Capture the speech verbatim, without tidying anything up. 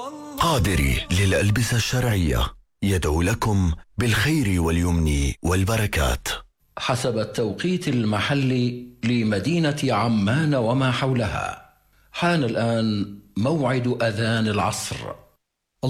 قادري للألبسة الشرعية يدعو لكم بالخير واليمن والبركات. حسب التوقيت المحلي لمدينة عمان وما حولها، حان الآن موعد أذان العصر.